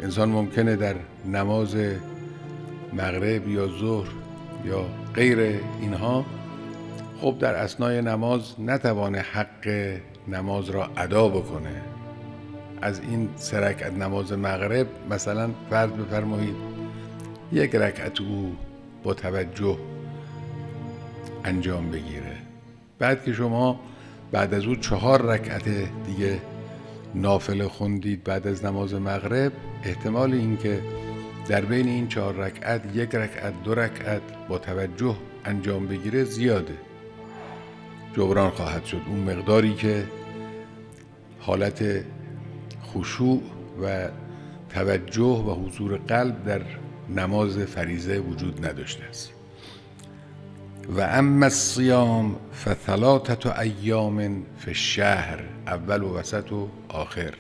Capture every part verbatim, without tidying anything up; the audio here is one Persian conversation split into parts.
انسان ممکنه در نماز مغرب یا ظهر یا غیر اینها خب در اثنای نماز نتوانه حق نماز را ادا بکنه. از این سه رکعت نماز مغرب مثلا فرض بفرمایید یک رکعت او با توجه انجام بگیره، بعد که شما بعد از او چهار رکعت دیگه نافله خوندید بعد از نماز مغرب، احتمال این که در بین این چهار رکعت یک رکعت دو رکعت با توجه انجام بگیره زیاده، جبران خواهد شد. اون مقداری که حالت خشوع و توجه و حضور قلب در نماز فریضه وجود نداشته است. و اما الصیام فثلاثه ایام فی الشهر، اول و وسط و آخر.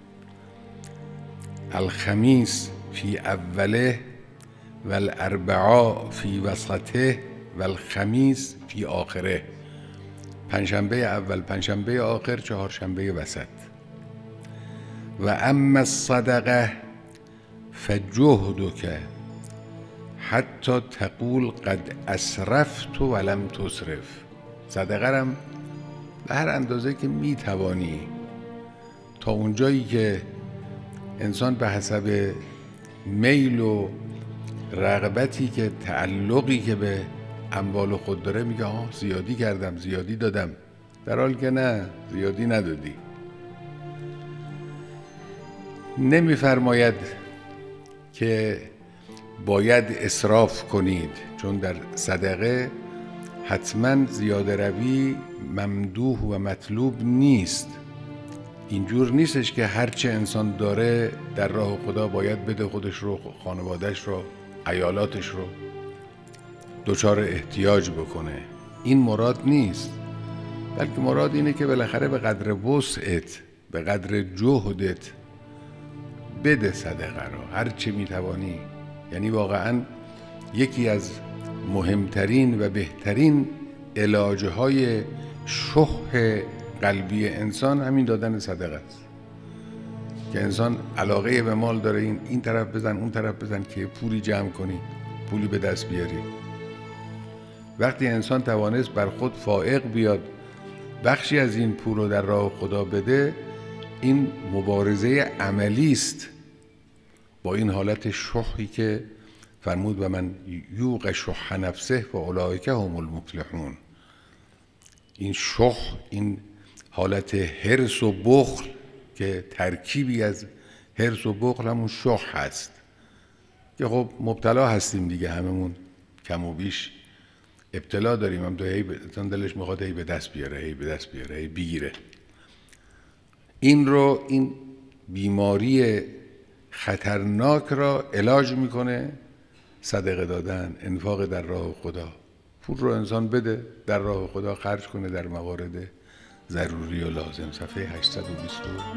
الخمیس فی اوله و الاربعاء فی وسطه و الخمیس فی آخره. پنجشنبه اول، پنجشنبه آخر، چهارشنبه وسط. و اما الصدقه فجهدک حتی تقول قد اسرفت ولم تسرف. صدقه رم به هر اندازه که میتوانی، تا اونجایی که انسان به حسب میل و رغبتی که تعلقی که به اموال خود داره میگه آه زیادی کردم، زیادی دادم، در حالی که نه، زیادی ندادی. نمیفرماید که باید اسراف کنید، چون در صدقه حتما زیاده روی ممدوح و مطلوب نیست. اینجور نیستش که هرچه انسان داره در راه خدا باید بده خودش رو، خانوادهش رو، عیالاتش رو دچار احتیاج بکنه. این مراد نیست، بلکه مراد اینه که بالاخره به قدر وسعت، به قدر جهدت بده صدقه رو، هر چه میتوانی. یعنی واقعا یکی از مهمترین و بهترین علاجهای شح قلبی انسان همین دادن صدقه است، که انسان علاقه به مال داره، این این طرف بزن اون طرف بزن که پولی جمع کنی، پولی به دست بیاری. وقتی انسان توانست بر خود فائق بیاد، بخشی از این پول رو در راه خدا بده، این مبارزه عملی است با این حالت شحی که فرمود و من یوق شح نفسه و اولئک هم المفلحون. این شح، این حالت حرص و بخل که ترکیبی از حرص و بخل همون شح هست، که خب مبتلا هستیم دیگه، هممون کم و بیش ابتلا داریم، هم تو هی دلش میخواد هی به دست بیاره، هی به دست بیاره، هی بگیره. این رو، این بیماری خطرناک را علاج میکنه صدقه دادن، انفاق در راه خدا. پول رو انسان بده در راه خدا، خرج کنه در موارد ضروری و لازم. صفحه هشتصد و بیست و